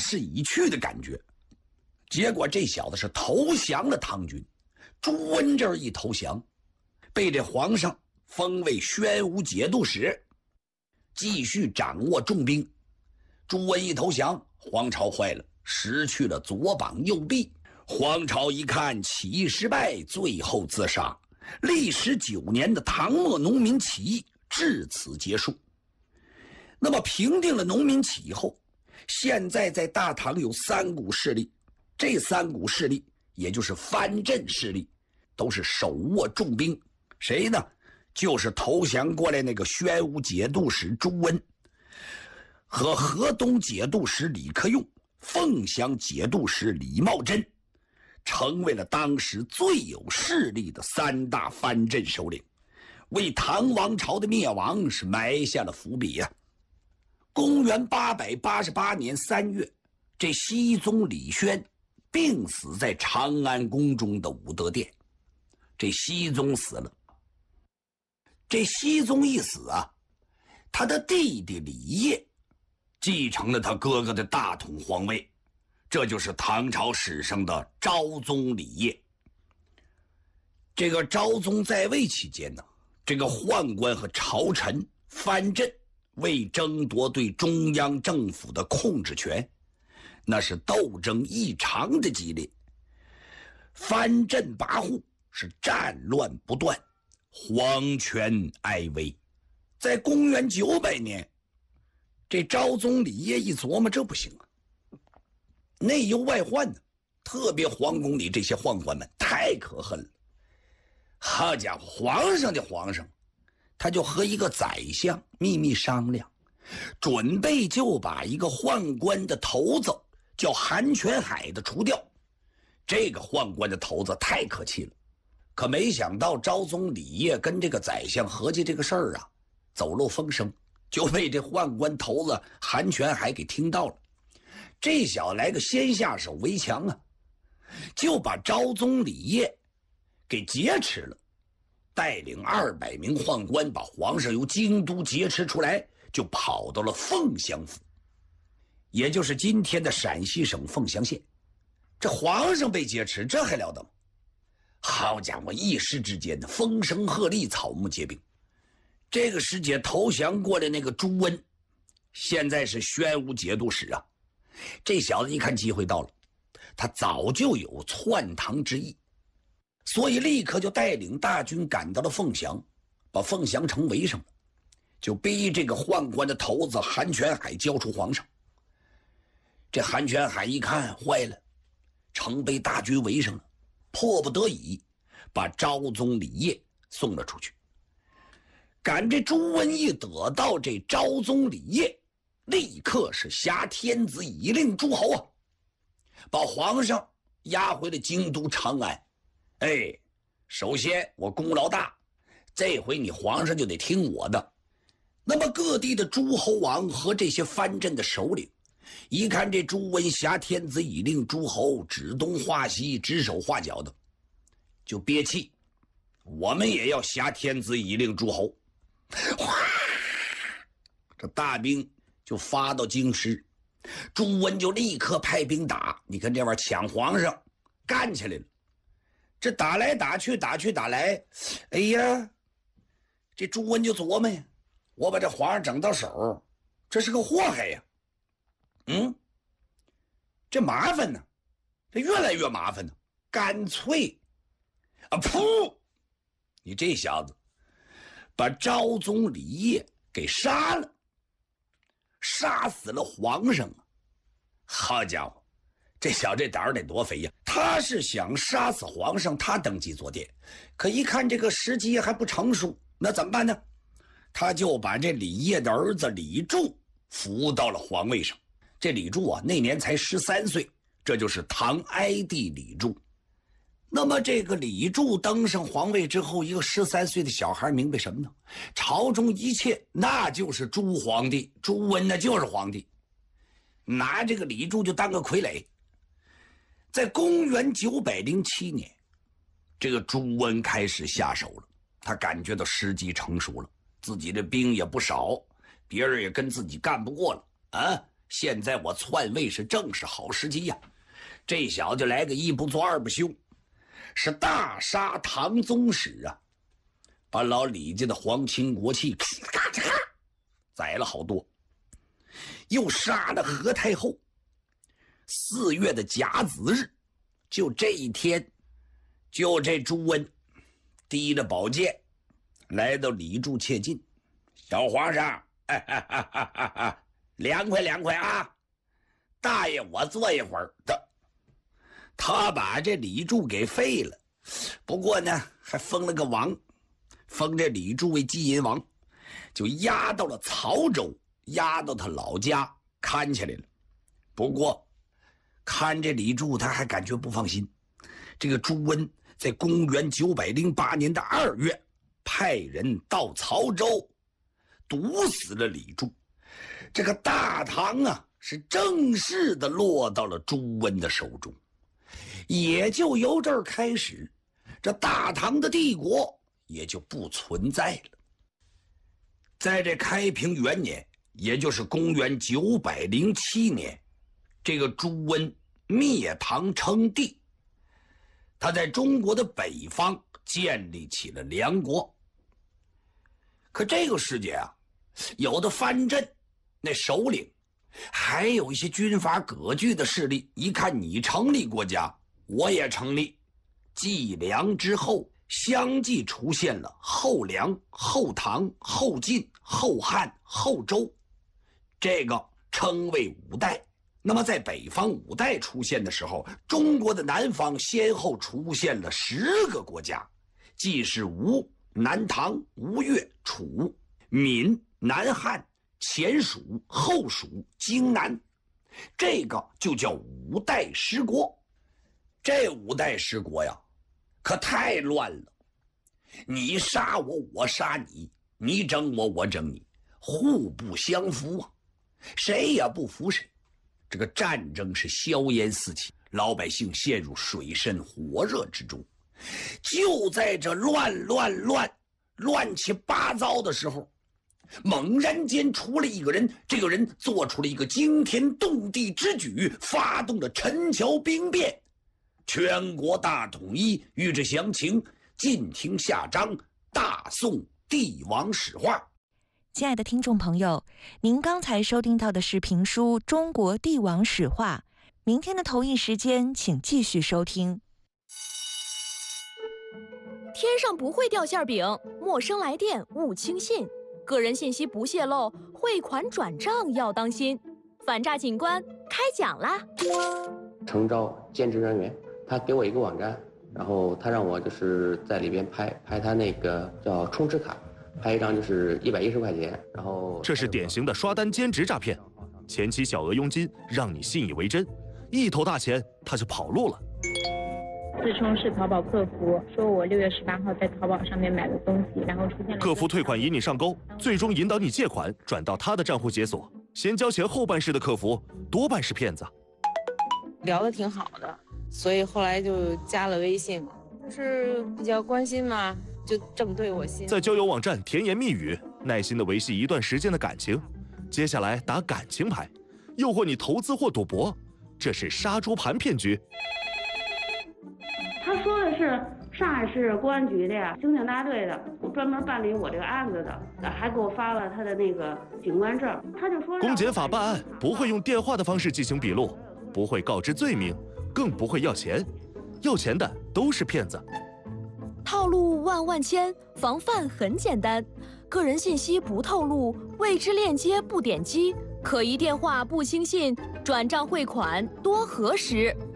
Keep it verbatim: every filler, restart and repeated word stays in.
势已去的感觉。结果这小子是投降了唐军，朱温这一投降，被这皇上封为宣武节度使，继续掌握重兵。朱温一投降，黄巢坏了，失去了左膀右臂。黄巢一看起义失败，最后自杀。历时九年的唐末农民起义至此结束。那么平定了农民起义后，现在在大唐有三股势力，这三股势力也就是藩镇势力，都是手握重兵。谁呢？就是投降过来那个宣武节度使朱温和河东节度使李克用、凤翔节度使李茂贞，成为了当时最有势力的三大藩镇首领，为唐王朝的灭亡是埋下了伏笔呀、啊。公元八百八十八年三月，这熹宗李轩病死在长安宫中的武德殿。这熹宗死了，这熹宗一死啊，他的弟弟李晔继承了他哥哥的大统皇位，这就是唐朝史上的昭宗李晔。这个昭宗在位期间呢，这个宦官和朝臣藩镇为争夺对中央政府的控制权，那是斗争异常的激烈，藩镇跋扈，是战乱不断，皇权哀危。在公元九百年，这昭宗李晔一琢磨，这不行啊，内忧外患呢，特别皇宫里这些宦官们太可恨了。好家伙，皇上的皇上，他就和一个宰相秘密商量，准备就把一个宦官的头子叫韩全海的除掉。这个宦官的头子太可气了，可没想到昭宗李晔跟这个宰相合计这个事儿啊，走漏风声，就被这宦官头子韩全海给听到了。这小子来个先下手为强啊，就把昭宗李晔给劫持了，带领二百名宦官把皇上由京都劫持出来，就跑到了凤翔府，也就是今天的陕西省凤翔县。这皇上被劫持，这还了得吗？好家伙，一时之间的风声鹤唳，草木皆兵。这个时节投降过来那个朱温，现在是宣武节度使啊。这小子一看机会到了，他早就有篡唐之意，所以立刻就带领大军赶到了凤翔，把凤翔城围上了，就逼这个宦官的头子韩全海交出皇上。这韩全海一看坏了，城被大军围上了，迫不得已把昭宗李晔送了出去。赶这朱温一得到这昭宗李晔，立刻是挟天子以令诸侯啊，把皇上押回了京都长安。哎，首先我功劳大，这回你皇上就得听我的。那么各地的诸侯王和这些藩镇的首领一看这朱温挟天子以令诸侯，指东画西，指手画脚的，就憋气，我们也要挟天子以令诸侯。哗，这大兵就发到京师，朱温就立刻派兵打。你看这玩意儿抢皇上，干起来了。这打来打去，打去打来，哎呀，这朱温就琢磨呀，我把这皇上整到手，这是个祸害呀。嗯，这麻烦呢，这越来越麻烦呢，干脆啊噗，你这小子把昭宗李晔给杀了，杀死了皇上啊！好家伙，这小子这胆儿得多肥呀！他是想杀死皇上，他登基做殿，可一看这个时机还不成熟，那怎么办呢？他就把这李晔的儿子李柱扶到了皇位上。这李柱啊，那年才十三岁，这就是唐哀帝李柱。那么这个李柱登上皇位之后，一个十三岁的小孩明白什么呢？朝中一切那就是朱皇帝，朱温那就是皇帝，拿这个李柱就当个傀儡。在公元九百零七年，这个朱温开始下手了，他感觉到时机成熟了，自己的兵也不少，别人也跟自己干不过了啊， 现在我篡位是正是好时机呀、啊！这小子来个一不做二不休，是大杀唐宗室啊，把老李家的皇亲国戚咔嚓咔宰了好多，又杀了何太后。四月的甲子日，就这一天，就这朱温提着宝剑来到李柱切近，小皇上，哎哈哈哈哈哈，凉快凉快啊！大爷，我坐一会儿的。他把这李柱给废了，不过呢，还封了个王，封这李柱为金银王，就押到了曹州，押到他老家看起来了。不过，看这李柱，他还感觉不放心。这个朱温在公元九百零八年的二月，派人到曹州，毒死了李柱。这个大唐啊，是正式的落到了朱温的手中。也就由这儿开始，这大唐的帝国也就不存在了。在这开平元年，也就是公元九百零七年，这个朱温灭唐称帝，他在中国的北方建立起了梁国。可这个时节啊，有的藩镇那首领，还有一些军阀割据的势力，一看你成立国家，我也成立。继梁之后，相继出现了后梁、后唐、后晋、后汉、后周，这个称为五代。那么在北方五代出现的时候，中国的南方先后出现了十个国家，即是吴、南唐、吴越、楚、闽、南汉、前蜀、后蜀、荆南，这个就叫五代十国。这五代十国呀，可太乱了，你杀我，我杀你，你整我，我整你，互不相服啊，谁也不服谁。这个战争是硝烟四起，老百姓陷入水深火热之中。就在这乱乱乱乱七八糟的时候，猛然间出了一个人，这个人做出了一个惊天动地之举，发动了陈桥兵变。全国大统一，欲知详情，尽听下章《大宋帝王史话》。 亲爱的听众朋友，您刚才收听到的是评书《中国帝王史话》，明天的同一时间请继续收听。 天上不会掉馅饼，陌生来电勿轻信，个人信息不泄露，汇款转账要当心。反诈警官开讲啦！ 诚招兼职人员，他给我一个网站，然后他让我就是在里边拍拍他那个叫充值卡，拍一张就是一百一十块钱，然后这是典型的刷单兼职诈骗，前期小额佣金让你信以为真，一头大钱他就跑路了。 自称是淘宝客服，说我六月十八号在淘宝上面买了东西，然后出现了客服退款引你上钩，最终引导你借款转到他的账户解锁，先交钱后办事的客服多半是骗子。 聊得挺好的，所以后来就加了微信，就是比较关心嘛，就正对我心。 在交友网站甜言蜜语，耐心的维系一段时间的感情，接下来打感情牌，诱惑你投资或赌博，这是杀猪盘骗局。 他说的是上海市公安局的呀，刑警大队的，专门办理我这个案子的，还给我发了他的那个警官证。他就说， 公检法办案不会用电话的方式进行笔录，不会告知罪名，更不会要钱，要钱的都是骗子。 套路万万千，防范很简单，个人信息不透露，未知链接不点击，可疑电话不轻信，转账汇款多核实。